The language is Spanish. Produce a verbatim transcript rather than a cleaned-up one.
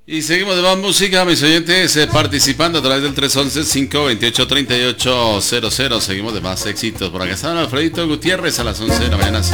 Y seguimos de más música, mis oyentes, eh, participando a través del tres once, cinco veintiocho, treinta y ocho cero cero. Seguimos de más éxitos. Por acá está Alfredito Gutiérrez a las once de la mañana. Sí.